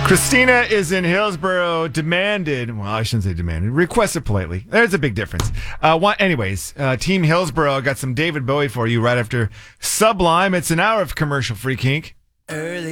Christina is in Hillsborough, I shouldn't say demanded, requested politely. There's a big difference. Team Hillsborough got some David Bowie for you right after Sublime. It's an hour of commercial-free kink. Early